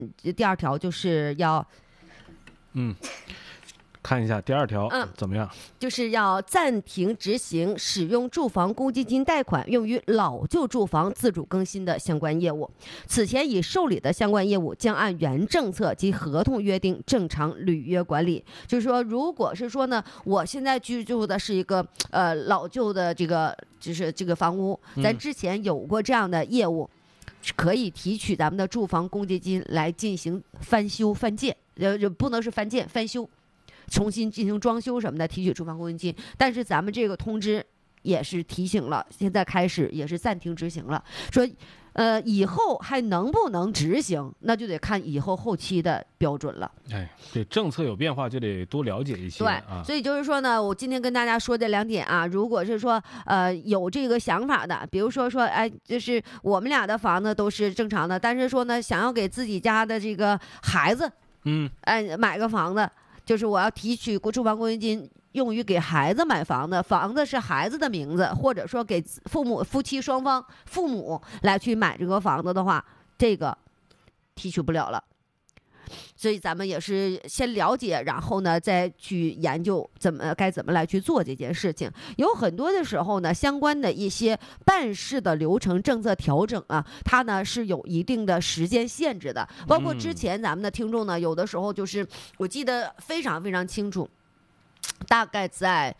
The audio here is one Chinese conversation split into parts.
第二条就是要， 看一下第二条，怎么样？ 就是要暂停执行使用住房公积金贷款用于老旧住房自主更新的相关业务。此前已受理的相关业务将按原政策及合同约定正常履约管理。就是说，如果是说呢，我现在居住的是一个老旧的就是这个房屋，咱之前有过这样的业务。可以提取咱们的住房公积金来进行翻修翻建，不能是翻建翻修，重新进行装修什么的，提取住房公积金。但是咱们这个通知也是提醒了，现在开始也是暂停执行了，说以后还能不能执行，那就得看以后后期的标准了。 这政策有变化就得多了解一些。 对，所以就是说呢，我今天跟大家说这2点啊，如果是说有这个想法的，比如说就是我们俩的房子都是正常的，但是说呢，想要给自己家的这个孩子，买个房子，就是我要提取住房公积金。用于给孩子买房子，房子是孩子的名字，或者说给夫妻双方父母来去买这个房子的话，这个提取不了了。所以咱们也是先了解，然后呢再去研究该怎么来去做这件事情。有很多的时候呢，相关的一些办事的流程、政策调整啊，它呢是有一定的时间限制的。包括之前咱们的听众呢，有的时候就是我记得非常非常清楚。大概在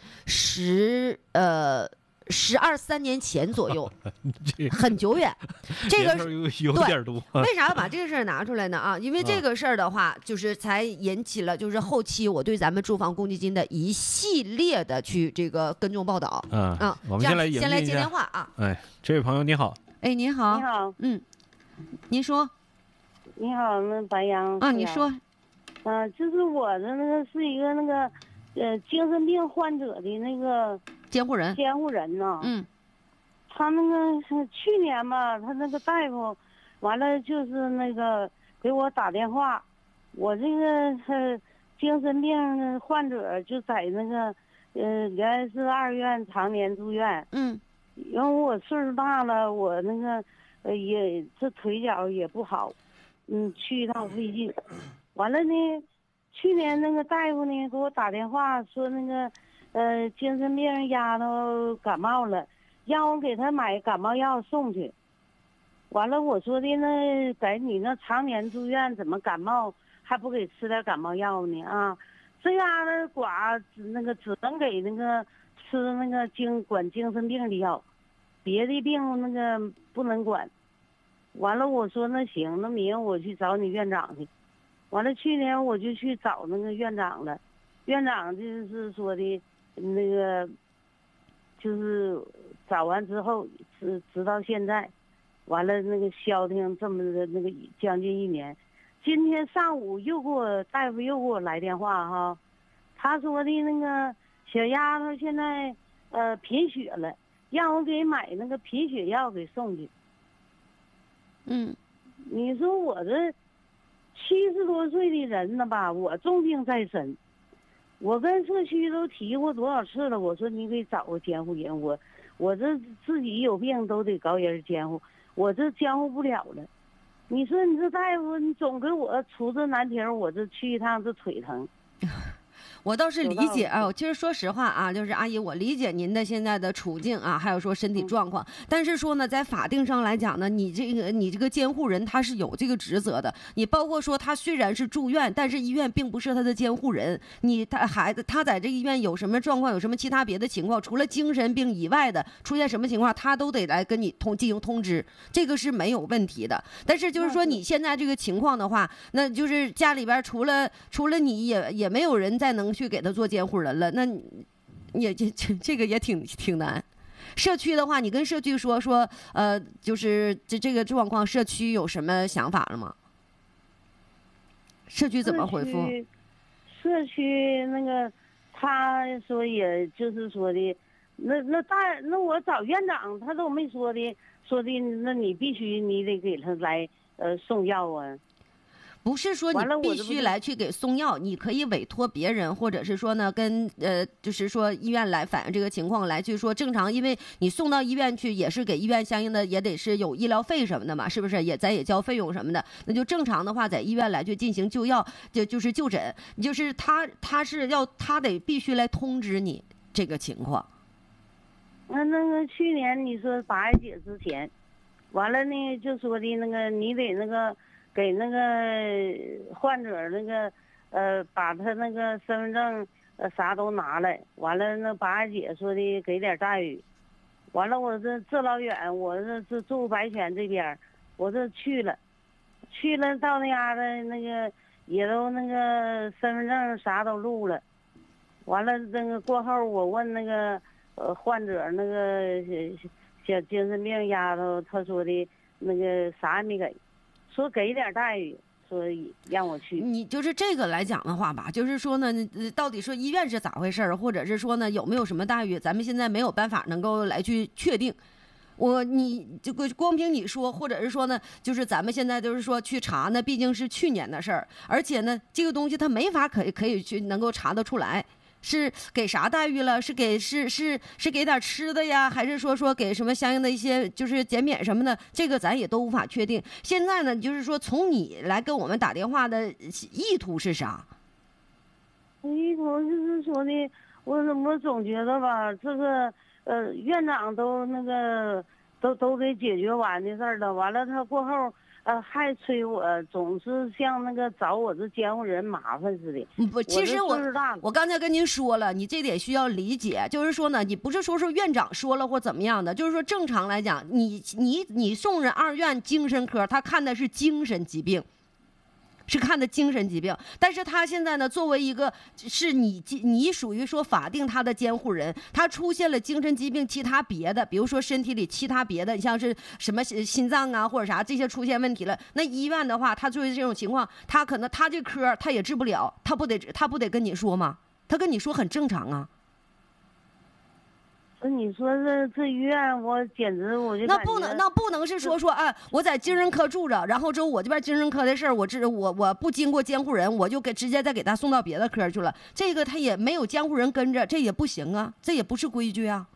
12、13年前左右，很久远。这个有点多。 为啥要把这个事儿拿出来呢？啊，因为这个事儿的话，就是才引起了就是后期我对咱们住房公积金的一系列的去这个跟踪报道。 我们先来接电话啊。 这位朋友你好。 您好。 你好。 您说。 你好，那白杨。 你说。 就是我的那个是一个那个。精神病患者的那个监护人呢，他那个去年吧，他那个大夫，完了就是那个给我打电话，我这个精神病患者就在那个原来是2院常年住院，因为我岁数大了，我那个也这腿脚也不好，去一趟费劲，完了呢。去年那个大夫呢给我打电话说那个精神病丫头感冒了，让我给她买感冒药送去。完了我说的那在你那常年住院怎么感冒还不给吃点感冒药呢啊？这丫头寡那个只能给那个吃那个管精神病的药，别的病那个不能管。完了我说那行，那明儿我去找你院长去。完了，去年我就去找那个院长了，院长就是说的，那个就是找完之后，直到现在，完了那个消停这么的那个将近1年。今天上午大夫又给我来电话哈，他说的那个小丫头现在贫血了，让我给买那个贫血药给送去。你说我这。70多岁的人了吧，我重病在身，我跟社区都提过多少次了，我说你给找个监护人，我这自己有病都得找人监护，我这监护不了了。你说你这大夫，你总给我出这难题，我这去一趟这腿疼。 我倒是理解啊，其实说实话啊，就是阿姨，我理解您的现在的处境啊，还有说身体状况，但是说呢，在法定上来讲呢，你这个监护人他是有这个职责的。你包括说他虽然是住院，但是医院并不是他的监护人。他孩子他在这个医院有什么状况，有什么其他别的情况，除了精神病以外的出现什么情况，他都得来跟你进行通知，这个是没有问题的。但是就是说你现在这个情况的话，那就是家里边除了你也没有人再能去给他做监护人了，那也这个也挺难。社区的话，你跟社区说，就是这个状况，社区有什么想法了吗？社区怎么回复？ 社区那个他说，也就是说的，那我找院长，他都没说的，那你必须你得给他来送药啊。 不是说你必须来去给送药，你可以委托别人，或者是说呢，跟就是说医院来反映这个情况，来去说正常，因为你送到医院去也是给医院相应的也得是有医疗费什么的嘛，是不是？咱也交费用什么的，那就正常的话，在医院来去进行就药，就是就诊，就是他是要他得必须来通知你这个情况。 那个去年你说8月节之前，完了呢就说的那个你得那个。给那个患者那个把他那个身份证啥都拿来，完了那8月姐说的给点待遇，完了我这老远，我这住白泉这边，我这去了到那家的那个也都那个身份证啥都录了，完了那个过后我问那个患者那个小精神病丫头，她说的那个啥也没给。说给点待遇，说让我去。 你就是这个来讲的话吧，就是说呢，到底说医院是咋回事儿，或者是说呢有没有什么待遇，咱们现在没有办法能够来去确定。你就光凭你说，或者是说呢，就是咱们现在就是说去查呢，毕竟是去年的事儿，而且呢，这个东西它没法可以去能够查得出来。是给啥待遇了？是给给点吃的呀，还是说给什么相应的一些就是减免什么的？这个咱也都无法确定。现在呢，就是说从你来跟我们打电话的意图是啥？ 意图就是说的，我总觉得吧，这个院长都那个都给解决完的事儿了，完了他过后。还催我，总是像那个找我这监护人麻烦似的。 不，其实我刚才跟您说了，你这点需要理解，就是说呢，你不是说院长说了或怎么样的，就是说正常来讲，你送人2院精神科，他看的是精神疾病。是看的精神疾病，但是他现在呢，作为一个是你属于说法定他的监护人，他出现了精神疾病，其他别的，比如说身体里其他别的，你像是什么心脏啊或者啥这些出现问题了，那医院的话，他作为这种情况，他可能他这科他也治不了，他不得跟你说吗？他跟你说很正常啊。 你说这医院，我简直我就那不能是说啊，我在精神科住着，然后之后我这边精神科的事儿，我不经过监护人，我就直接再给他送到别的科去了。这个他也没有监护人跟着，这也不行啊，这也不是规矩啊。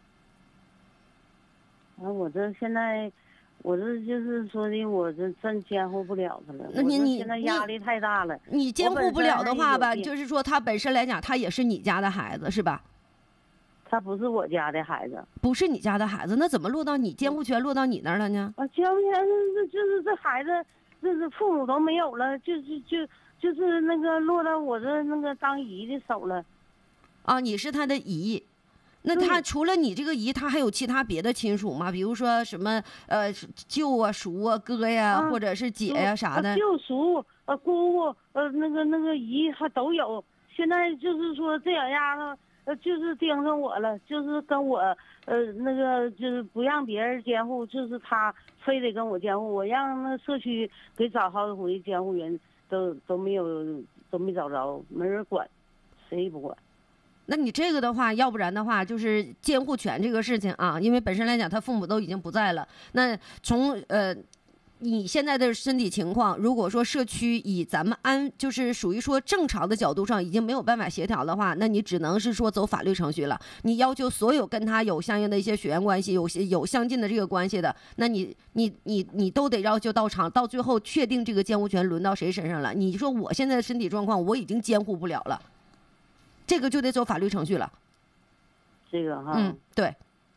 我这现在，我这就是说的，我这真监护不了他了。 那你现在压力太大了。 你监护不了的话吧，就是说他本身来讲，他也是你家的孩子，是吧？ 他不是我家的孩子， 不是你家的孩子，那怎么落到你监护权落到你那儿了呢？ 监护权就是这孩子，这父母都没有了，就是那个落到我这那个当姨的手了。 啊，你是他的姨，那他除了你这个姨，他还有其他别的亲属吗？比如说什么舅啊、叔啊、哥呀，或者是姐呀啥的？ 舅叔、姑姑、那个姨还都有。现在就是说这两丫头。就是盯上我了，就是跟我那个就是不让别人监护，就是他非得跟我监护。我让那社区给找好几回监护人，都没找着，没人管，谁也不管。 那你这个的话，要不然的话就是监护权这个事情啊，因为本身来讲他父母都已经不在了，那从你现在的身体情况，如果说社区以咱们就是属于说正常的角度上已经没有办法协调的话，那你只能是说走法律程序了。你要求所有跟他有相应的一些血缘关系、有相近的这个关系的，那你都得要求到场，到最后确定这个监护权轮到谁身上了。你说我现在的身体状况我已经监护不了了，这个就得走法律程序了。 这个哈， 对。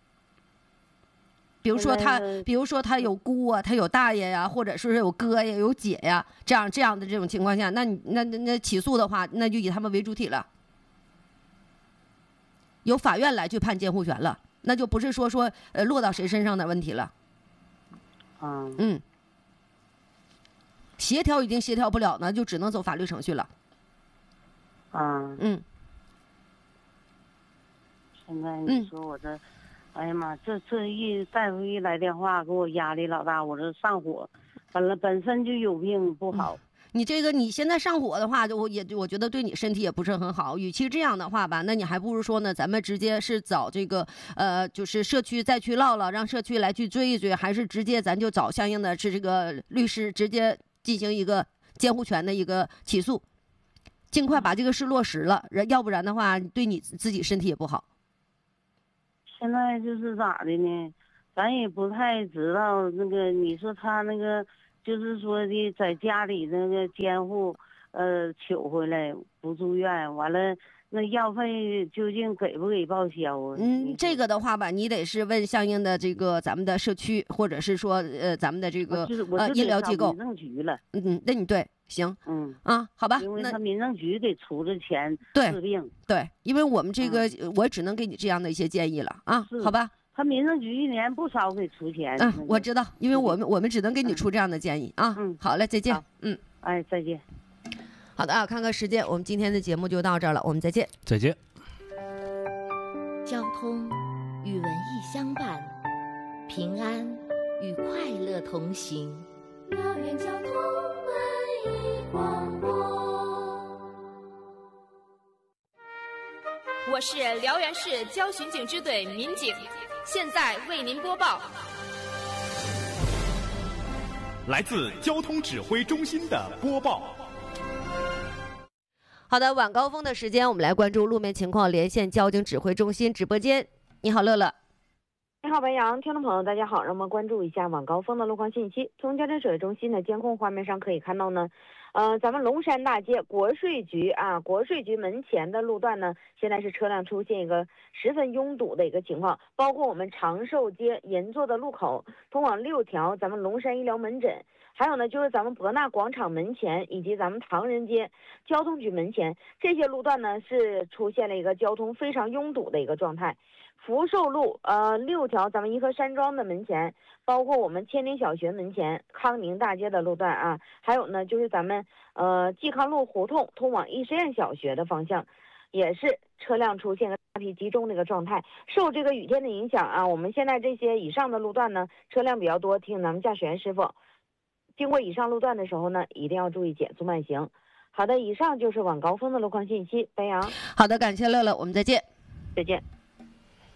比如说他有姑啊，他有大爷呀，或者说是有哥呀、有姐呀，这样的这种情况下，那起诉的话，那就以他们为主体了，由法院来去判监护权了，那就不是说落到谁身上的问题了。协调已经协调不了，那就只能走法律程序了。 现在你说我这。哎呀妈，这大夫一来电话，给我压力老大，我这上火，本身就有病不好。 你现在上火的话，我觉得对你身体也不是很好。与其这样的话吧，那你还不如说呢，咱们直接是找这个就是社区再去唠唠，让社区来去追一追，还是直接咱就找相应的是这个律师直接进行一个监护权的一个起诉，尽快把这个事落实了，要不然的话对你自己身体也不好。 现在就是咋的呢？咱也不太知道那个，你说他那个就是说的在家里那个监护，取回来不住院，完了那药费究竟给不给报销啊？ 这个的话吧，你得是问相应的这个咱们的社区，或者是说咱们的这个医疗机构。 民政局了。 那你对行。好吧。 因为他民政局给出的钱治病。 对，因为我们这个我只能给你这样的一些建议了啊，好吧。 他民政局一年不少给出钱。 我知道，因为我们只能给你出这样的建议啊。好嘞，再见。 哎，再见。 好的啊，看看时间，我们今天的节目就到这儿了，我们再见。 再见。 交通与文艺相伴，平安与快乐同行。 辽源交通文艺广播。 我是辽源市交巡警支队民警，现在为您播报。 来自交通指挥中心的播报。 好的，晚高峰的时间，我们来关注路面情况，连线交警指挥中心直播间。你好，乐乐。 你好，白杨，听众朋友，大家好，让我们关注一下晚高峰的路况信息。从交通指挥中心的监控画面上可以看到呢，咱们龙山大街国税局门前的路段呢，现在是车辆出现一个十分拥堵的一个情况，包括我们长寿街银座的路口，通往6条咱们龙山医疗门诊。还有呢，就是咱们博纳广场门前以及咱们唐人街交通局门前这些路段呢，是出现了一个交通非常拥堵的一个状态。福寿路6条咱们颐和山庄的门前，包括我们千林小学门前康宁大街的路段啊，还有呢就是咱们冀康路胡同通往易实验小学的方向，也是车辆出现大批集中的一个状态。受这个雨天的影响啊，我们现在这些以上的路段呢，车辆比较多，提醒咱们驾驶员师傅经过以上路段的时候呢，一定要注意减速慢行。好的，以上就是晚高峰的路况信息。白杨。 好的，感谢乐乐，我们再见。 再见。